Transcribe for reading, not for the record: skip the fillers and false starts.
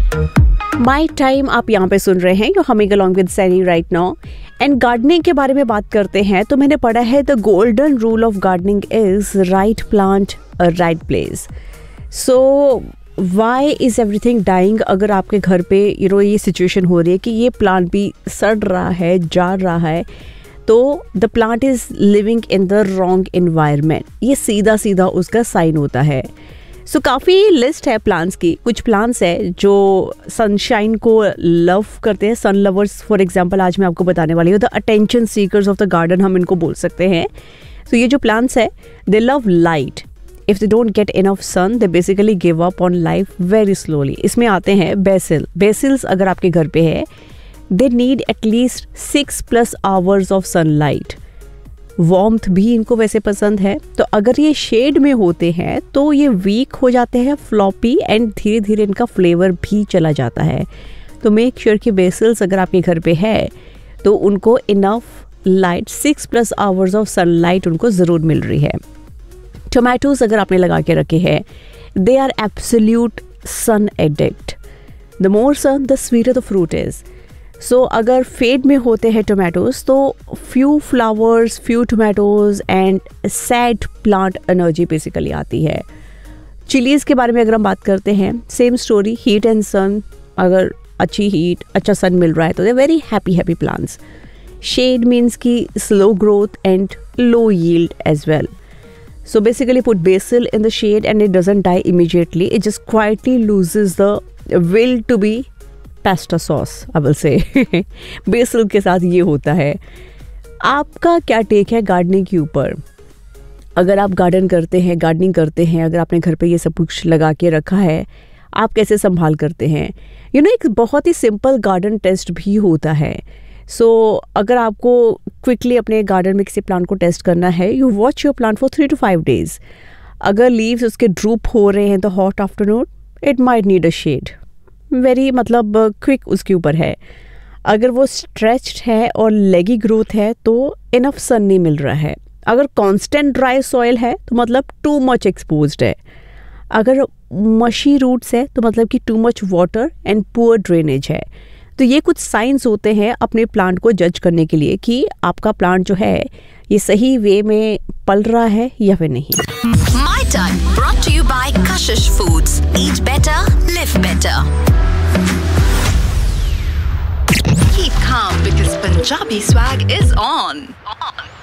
My time आप यहाँ पे सुन रहे हैं, you humming along with Saini right now. And gardening के बारे में बात करते हैं तो मैंने पढ़ा है the golden rule of gardening is right plant right place. So Y is everything dying? अगर आपके घर पे ये सिचुएशन हो रही है कि ये प्लांट भी सड़ रहा है, जार रहा है, तो the plant is living in the wrong environment. ये सीधा सीधा उसका साइन होता है। सो काफ़ी लिस्ट है प्लांट्स की। कुछ प्लांट्स है जो सनशाइन को लव करते हैं, सन लवर्स फॉर एग्जांपल आज मैं आपको बताने वाली हूँ। The attention seekers of the garden हम इनको बोल सकते हैं। सो ये जो प्लांट्स है दे love light. If they don't get enough sun they basically give up on life very slowly. इसमें आते हैं बेसिल। बेसिल्स अगर आपके घर पे है they need at least 6+ hours of sunlight. Warmth भी इनको वैसे पसंद है, तो अगर ये शेड में होते हैं तो ये वीक हो जाते हैं, फ्लॉपी, एंड धीरे धीरे इनका फ्लेवर भी चला जाता है। तो मेक श्योर कि बेसिल्स अगर आपके घर पे है तो उनको enough light 6+ hours of sunlight उनको ज़रूर मिल रही है। टोमेटोज अगर आपने लगा के रखे हैं they are absolute sun addict. The more sun the sweater the fruit is. सो अगर फेड में होते हैं टोमेटोज तो few flowers, few tomatoes and sad plant energy basically आती है। चिलीज़ के बारे में अगर हम बात करते हैं सेम स्टोरी, हीट एंड सन। अगर अच्छी हीट, अच्छा सन मिल रहा है तो they very happy plants. Shade means की slow growth and low yield as well. So basically put basil in the shade and it doesn't die immediately. It just quietly loses the will to be pasta sauce, I will say. basil के साथ ये होता है। आपका क्या take है gardening के ऊपर? अगर आप गार्डनिंग करते हैं, अगर आपने घर पे ये सब कुछ लगा के रखा है, आप कैसे संभाल करते हैं? एक बहुत ही सिंपल गार्डन टेस्ट भी होता है। सो अगर आपको क्विकली अपने गार्डन में किसी प्लांट को टेस्ट करना है, you watch your plant for 3 to 5 days। अगर लीव्स उसके ड्रूप हो रहे हैं तो hot afternoon it might need a shade. Very quick उसके ऊपर है। अगर वो स्ट्रेच्ड है और लेगी ग्रोथ है तो इनफ सन नहीं मिल रहा है। अगर कांस्टेंट ड्राई सॉइल है तो मतलब टू मच एक्सपोज्ड है। अगर मशी रूट्स है तो मतलब कि too much water and poor drainage है। तो ये कुछ साइंस होते हैं अपने प्लांट को जज करने के लिए कि आपका प्लांट जो है ये सही वे में पल रहा है या फिर नहीं। My Time brought to you by Kashish Foods. Eat better, live better. Keep calm because Punjabi swag is on.